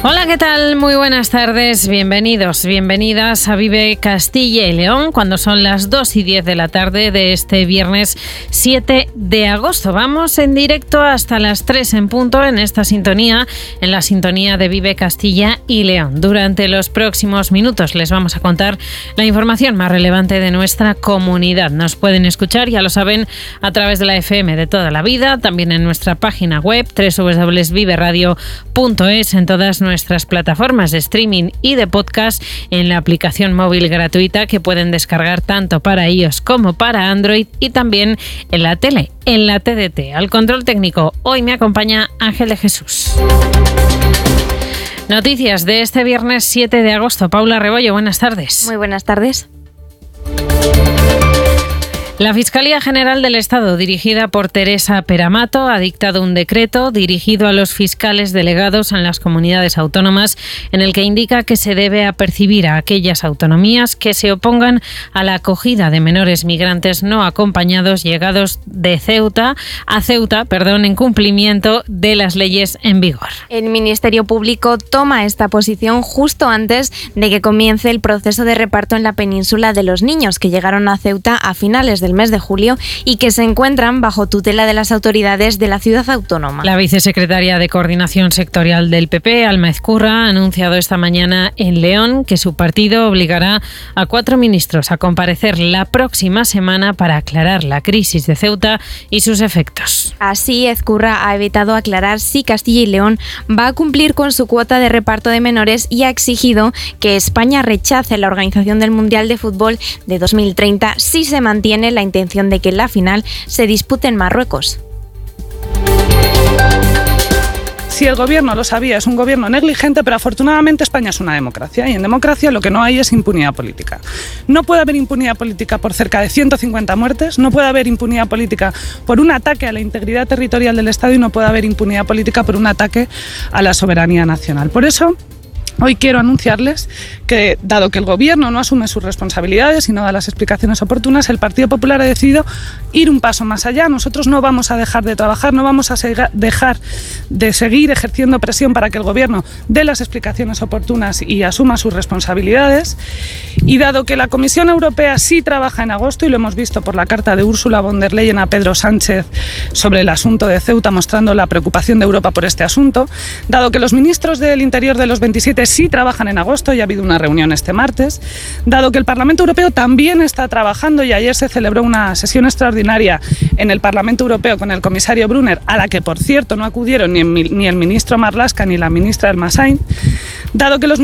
Hola, ¿qué tal? Muy buenas tardes, bienvenidos, bienvenidas a Vive Castilla y León, cuando son las 2:10 de la tarde de este viernes 7 de agosto. Vamos en directo hasta las 3 en punto en esta sintonía, en la sintonía de Vive Castilla y León. Durante los próximos minutos les vamos a contar la información más relevante de nuestra comunidad. Nos pueden escuchar, ya lo saben, a través de la FM de toda la vida, también en nuestra página web www.viveradio.es, en todas nuestras plataformas de streaming y de podcast, en la aplicación móvil gratuita que pueden descargar tanto para iOS como para Android, y también en la tele, en la TDT. Al control técnico hoy me acompaña Ángel de Jesús. Noticias de este viernes 7 de agosto. Paula Rebollo, buenas tardes. Muy buenas tardes. La Fiscalía General del Estado, dirigida por Teresa Peramato, ha dictado un decreto dirigido a los fiscales delegados en las comunidades autónomas, en el que indica que se debe apercibir a aquellas autonomías que se opongan a la acogida de menores migrantes no acompañados llegados de Ceuta en cumplimiento de las leyes en vigor. El Ministerio Público toma esta posición justo antes de que comience el proceso de reparto en la península de los niños que llegaron a Ceuta a finales del mes de julio y que se encuentran bajo tutela de las autoridades de la ciudad autónoma. La vicesecretaria de Coordinación Sectorial del PP, Alma Ezcurra, ha anunciado esta mañana en León que su partido obligará a 4 ministros a comparecer la próxima semana para aclarar la crisis de Ceuta y sus efectos. Así, Ezcurra ha evitado aclarar si Castilla y León va a cumplir con su cuota de reparto de menores y ha exigido que España rechace la organización del Mundial de Fútbol de 2030 si se mantiene la intención de que la final se dispute en Marruecos. Si el gobierno lo sabía, es un gobierno negligente, pero afortunadamente España es una democracia y en democracia lo que no hay es impunidad política. No puede haber impunidad política por cerca de 150 muertes, no puede haber impunidad política por un ataque a la integridad territorial del Estado y no puede haber impunidad política por un ataque a la soberanía nacional. Por eso, hoy quiero anunciarles que, dado que el Gobierno no asume sus responsabilidades y no da las explicaciones oportunas, el Partido Popular ha decidido ir un paso más allá. Nosotros no vamos a dejar de trabajar, no vamos a dejar de seguir ejerciendo presión para que el Gobierno dé las explicaciones oportunas y asuma sus responsabilidades. Y dado que la Comisión Europea sí trabaja en agosto, y lo hemos visto por la carta de Ursula von der Leyen a Pedro Sánchez sobre el asunto de Ceuta, mostrando la preocupación de Europa por este asunto, dado que los ministros del Interior de los 27 sí trabajan en agosto y ha habido una reunión este martes, dado que el Parlamento Europeo también está trabajando y ayer se celebró una sesión extraordinaria en el Parlamento Europeo con el comisario Brunner, a la que por cierto no acudieron ni el ministro Marlaska ni la ministra Elmasain, dado que los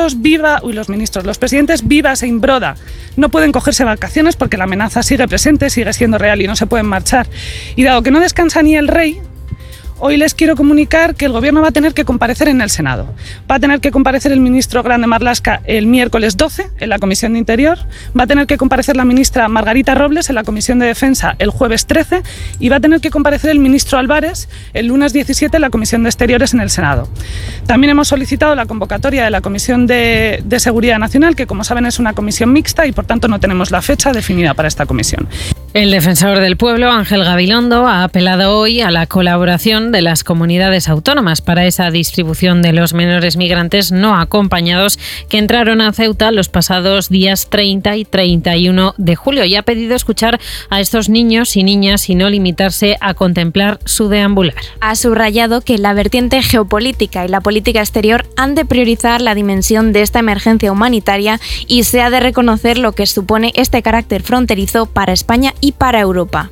presidentes Vivas e Imbroda no pueden cogerse vacaciones porque la amenaza sigue presente, sigue siendo real y no se pueden marchar, y dado que no descansa ni el rey, hoy les quiero comunicar que el Gobierno va a tener que comparecer en el Senado. Va a tener que comparecer el ministro Grande Marlaska el miércoles 12 en la Comisión de Interior, va a tener que comparecer la ministra Margarita Robles en la Comisión de Defensa el jueves 13 y va a tener que comparecer el ministro Álvarez el lunes 17 en la Comisión de Exteriores en el Senado. También hemos solicitado la convocatoria de la Comisión de Seguridad Nacional, que como saben es una comisión mixta y por tanto no tenemos la fecha definida para esta comisión. El defensor del pueblo, Ángel Gabilondo, ha apelado hoy a la colaboración de las comunidades autónomas para esa distribución de los menores migrantes no acompañados que entraron a Ceuta los pasados días 30 y 31 de julio y ha pedido escuchar a estos niños y niñas y no limitarse a contemplar su deambular. Ha subrayado que la vertiente geopolítica y la política exterior han de priorizar la dimensión de esta emergencia humanitaria y se ha de reconocer lo que supone este carácter fronterizo para España y para Europa.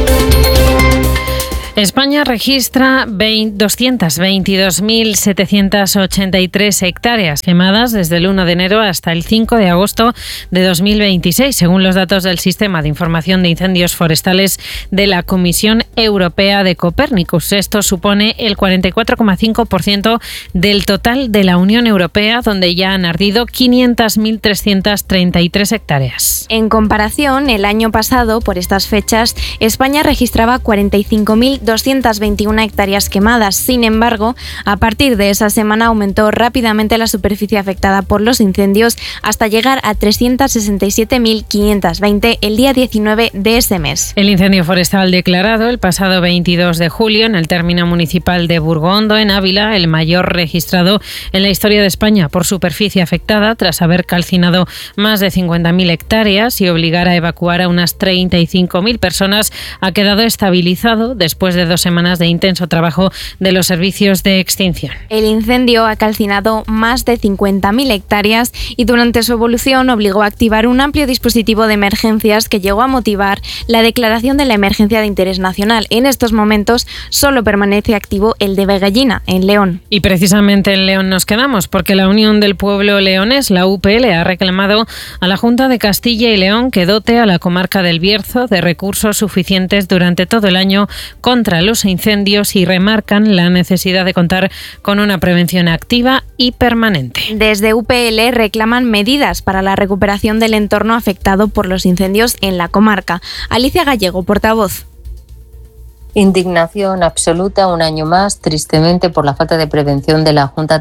España registra 222.783 hectáreas quemadas desde el 1 de enero hasta el 5 de agosto de 2026, según los datos del Sistema de Información de Incendios Forestales de la Comisión Europea de Copernicus. Esto supone el 44,5% del total de la Unión Europea, donde ya han ardido 500.333 hectáreas. En comparación, el año pasado, por estas fechas, España registraba 45.000 221 hectáreas quemadas. Sin embargo, a partir de esa semana aumentó rápidamente la superficie afectada por los incendios hasta llegar a 367.520 el día 19 de ese mes. El incendio forestal declarado el pasado 22 de julio en el término municipal de Burgondo, en Ávila, el mayor registrado en la historia de España por superficie afectada, tras haber calcinado más de 50.000 hectáreas y obligar a evacuar a unas 35.000 personas, ha quedado estabilizado después de 2 semanas de intenso trabajo de los servicios de extinción. El incendio ha calcinado más de 50.000 hectáreas y durante su evolución obligó a activar un amplio dispositivo de emergencias que llegó a motivar la declaración de la emergencia de interés nacional. En estos momentos solo permanece activo el de Vegallina, en León. Y precisamente en León nos quedamos, porque la Unión del Pueblo Leonés, la UPL, ha reclamado a la Junta de Castilla y León que dote a la comarca del Bierzo de recursos suficientes durante todo el año contra los incendios y remarcan la necesidad de contar con una prevención activa y permanente. Desde UPL reclaman medidas para la recuperación del entorno afectado por los incendios en la comarca. Alicia Gallego, portavoz. Indignación absoluta un año más, tristemente, por la falta de prevención de la Junta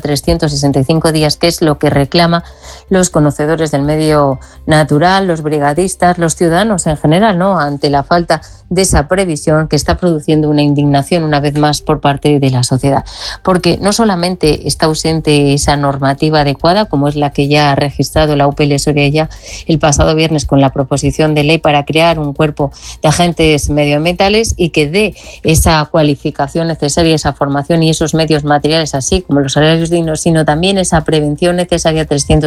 365 días, que es lo que reclama los conocedores del medio natural, los brigadistas, los ciudadanos en general, ¿no?, ante la falta de esa previsión que está produciendo una indignación una vez más por parte de la sociedad. Porque no solamente está ausente esa normativa adecuada, como es la que ya ha registrado la UPL Soria ya el pasado viernes con la proposición de ley para crear un cuerpo de agentes medioambientales y que dé esa cualificación necesaria, esa formación y esos medios materiales, así como los salarios dignos, sino también esa prevención necesaria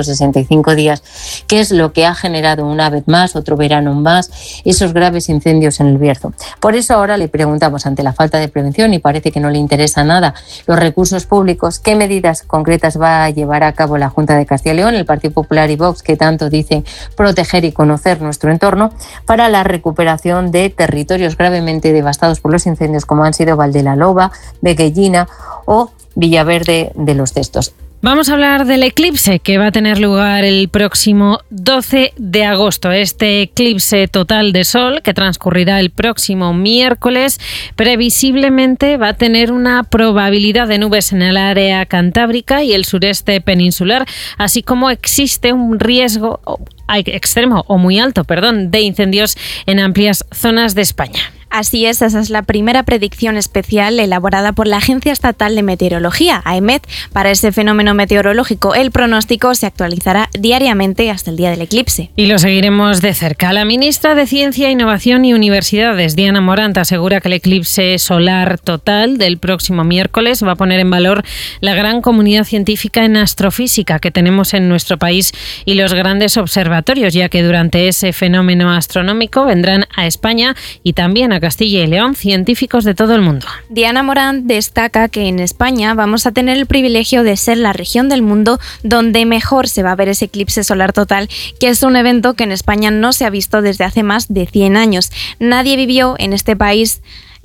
365 días, que es lo que ha generado una vez más, otro verano más, esos graves incendios en el Bierzo. Por eso ahora le preguntamos, ante la falta de prevención, y parece que no le interesa nada los recursos públicos, ¿qué medidas concretas va a llevar a cabo la Junta de Castilla y León, el Partido Popular y Vox, que tanto dicen proteger y conocer nuestro entorno, para la recuperación de territorios gravemente devastados por los incendios como han sido Valdelaloba, Vegallina o Villaverde de los Cestos? Vamos a hablar del eclipse que va a tener lugar el próximo 12 de agosto. Este eclipse total de sol, que transcurrirá el próximo miércoles, previsiblemente va a tener una probabilidad de nubes en el área cantábrica y el sureste peninsular, así como existe un riesgo extremo o muy alto, de incendios en amplias zonas de España. Así es, esa es la primera predicción especial elaborada por la Agencia Estatal de Meteorología, AEMET, para ese fenómeno meteorológico. El pronóstico se actualizará diariamente hasta el día del eclipse. Y lo seguiremos de cerca. La ministra de Ciencia, Innovación y Universidades, Diana Morant, asegura que el eclipse solar total del próximo miércoles va a poner en valor la gran comunidad científica en astrofísica que tenemos en nuestro país y los grandes observatorios, ya que durante ese fenómeno astronómico vendrán a España y también a Castilla y León científicos de todo el mundo. Diana Morant destaca que en España vamos a tener el privilegio de ser la región del mundo donde mejor se va a ver ese eclipse solar total, que es un evento que en España no se ha visto desde hace más de 100 años. Nadie vivo en este país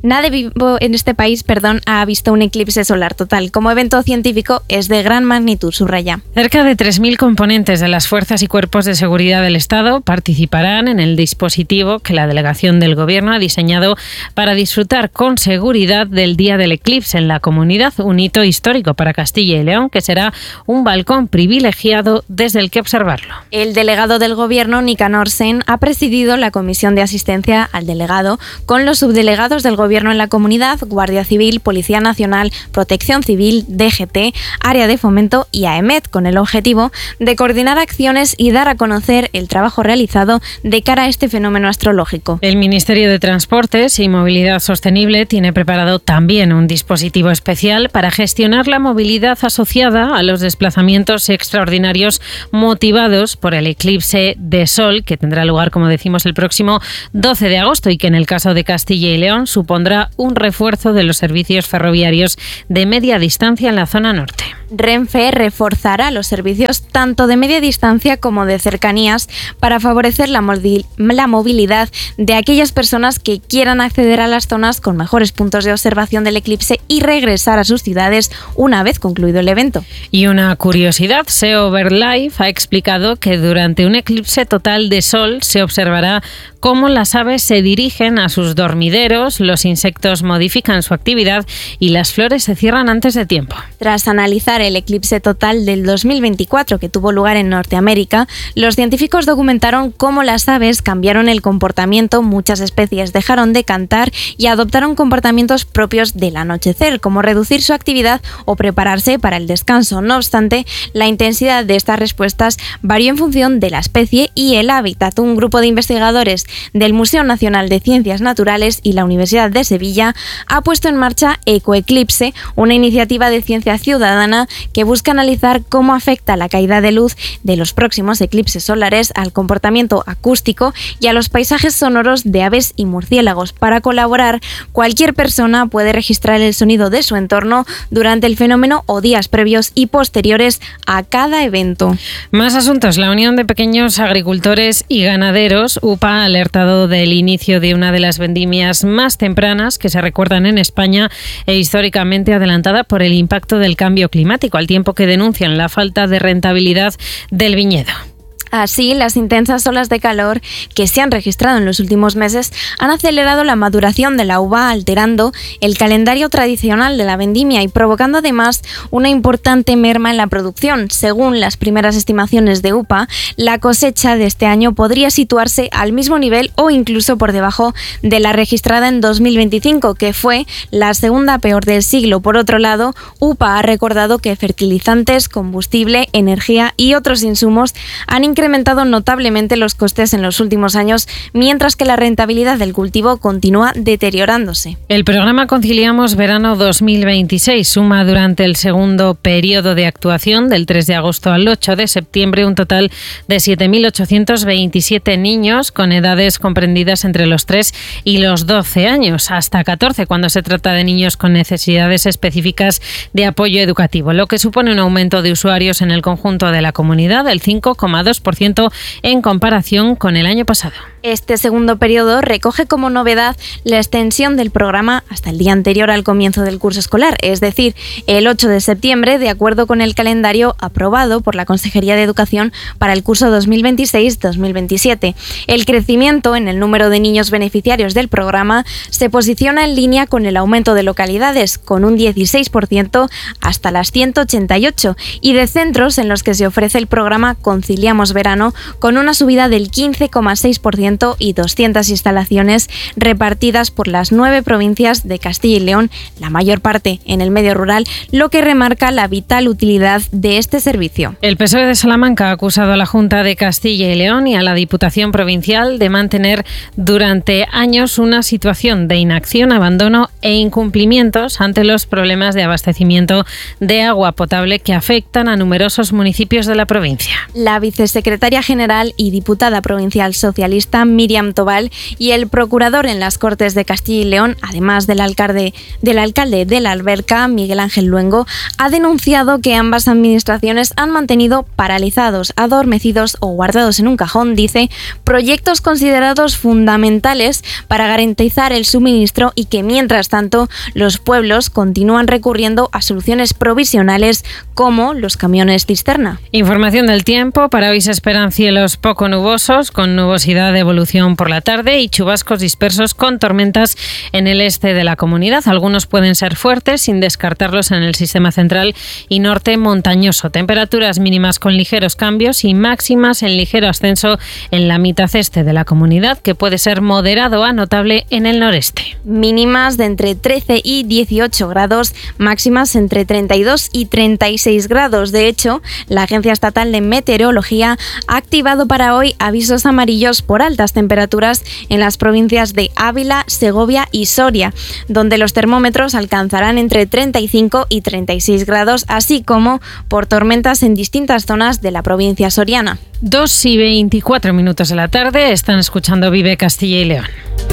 ha visto un eclipse solar total. Como evento científico es de gran magnitud, subraya. Cerca de 3.000 componentes de las fuerzas y cuerpos de seguridad del Estado participarán en el dispositivo que la delegación del Gobierno ha diseñado para disfrutar con seguridad del día del eclipse en la comunidad, un hito histórico para Castilla y León, que será un balcón privilegiado desde el que observarlo. El delegado del Gobierno, Nicanor Sen, ha presidido la comisión de asistencia al delegado con los subdelegados del Gobierno en la comunidad, Guardia Civil, Policía Nacional, Protección Civil, DGT, Área de Fomento y AEMET, con el objetivo de coordinar acciones y dar a conocer el trabajo realizado de cara a este fenómeno astrológico. El Ministerio de Transportes y Movilidad Sostenible tiene preparado también un dispositivo especial para gestionar la movilidad asociada a los desplazamientos extraordinarios motivados por el eclipse de sol, que tendrá lugar, como decimos, el próximo 12 de agosto y que en el caso de Castilla y León supondrá un refuerzo de los servicios ferroviarios de media distancia en la zona norte. Renfe reforzará los servicios tanto de media distancia como de cercanías para favorecer la movilidad de aquellas personas que quieran acceder a las zonas con mejores puntos de observación del eclipse y regresar a sus ciudades una vez concluido el evento. Y una curiosidad, SEO Verlife ha explicado que durante un eclipse total de sol se observará cómo las aves se dirigen a sus dormideros, los insectos modifican su actividad y las flores se cierran antes de tiempo. Tras analizar el eclipse total del 2024 que tuvo lugar en Norteamérica, los científicos documentaron cómo las aves cambiaron el comportamiento, muchas especies dejaron de cantar y adoptaron comportamientos propios del anochecer, como reducir su actividad o prepararse para el descanso. No obstante, la intensidad de estas respuestas varió en función de la especie y el hábitat. Un grupo de investigadores del Museo Nacional de Ciencias Naturales y la Universidad de Sevilla ha puesto en marcha Ecoeclipse, una iniciativa de ciencia ciudadana que busca analizar cómo afecta la caída de luz de los próximos eclipses solares al comportamiento acústico y a los paisajes sonoros de aves y murciélagos. Para colaborar, cualquier persona puede registrar el sonido de su entorno durante el fenómeno o días previos y posteriores a cada evento. Más asuntos. La Unión de Pequeños Agricultores y Ganaderos, UPA, ha alertado del inicio de una de las vendimias más tempranas que se recuerdan en España e históricamente adelantada por el impacto del cambio climático, al tiempo que denuncian la falta de rentabilidad del viñedo. Así, las intensas olas de calor que se han registrado en los últimos meses han acelerado la maduración de la uva, alterando el calendario tradicional de la vendimia y provocando además una importante merma en la producción. Según las primeras estimaciones de UPA, la cosecha de este año podría situarse al mismo nivel o incluso por debajo de la registrada en 2025, que fue la segunda peor del siglo. Por otro lado, UPA ha recordado que fertilizantes, combustible, energía y otros insumos han incrementado notablemente los costes en los últimos años, mientras que la rentabilidad del cultivo continúa deteriorándose. El programa Conciliamos Verano 2026 suma durante el segundo periodo de actuación, del 3 de agosto al 8 de septiembre, un total de 7.827 niños con edades comprendidas entre los 3 y los 12 años, hasta 14 cuando se trata de niños con necesidades específicas de apoyo educativo, lo que supone un aumento de usuarios en el conjunto de la comunidad del 5,2% en comparación con el año pasado. Este segundo periodo recoge como novedad la extensión del programa hasta el día anterior al comienzo del curso escolar, es decir, el 8 de septiembre, de acuerdo con el calendario aprobado por la Consejería de Educación para el curso 2026-2027. El crecimiento en el número de niños beneficiarios del programa se posiciona en línea con el aumento de localidades, con un 16% hasta las 188, y de centros en los que se ofrece el programa Conciliamos Verano, con una subida del 15,6% y 200 instalaciones repartidas por las 9 provincias de Castilla y León, la mayor parte en el medio rural, lo que remarca la vital utilidad de este servicio. El PSOE de Salamanca ha acusado a la Junta de Castilla y León y a la Diputación Provincial de mantener durante años una situación de inacción, abandono e incumplimientos ante los problemas de abastecimiento de agua potable que afectan a numerosos municipios de la provincia. La vicesecretaria general y diputada provincial socialista Miriam Tobal y el procurador en las Cortes de Castilla y León, además del alcalde de la Alberca, Miguel Ángel Luengo, ha denunciado que ambas administraciones han mantenido paralizados, adormecidos o guardados en un cajón, dice, proyectos considerados fundamentales para garantizar el suministro y que, mientras tanto, los pueblos continúan recurriendo a soluciones provisionales como los camiones cisterna. Información del tiempo. Para hoy se esperan cielos poco nubosos, con nubosidad de evolución por la tarde y chubascos dispersos con tormentas en el este de la comunidad. Algunos pueden ser fuertes, sin descartarlos en el sistema central y norte montañoso. Temperaturas mínimas con ligeros cambios y máximas en ligero ascenso en la mitad este de la comunidad, que puede ser moderado a notable en el noreste. Mínimas de entre 13 y 18 grados, máximas entre 32 y 36 grados. De hecho, la Agencia Estatal de Meteorología ha activado para hoy avisos amarillos por altas temperaturas en las provincias de Ávila, Segovia y Soria, donde los termómetros alcanzarán entre 35 y 36 grados, así como por tormentas en distintas zonas de la provincia soriana. 2:24 de la tarde, están escuchando Vive Castilla y León.